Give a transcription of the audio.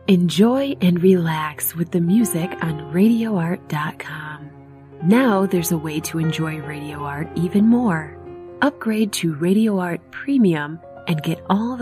Enjoy and relax with the music on RadioArt.com. Now there's a way to enjoy Radio Art even more. Upgrade to Radio Art Premium and get all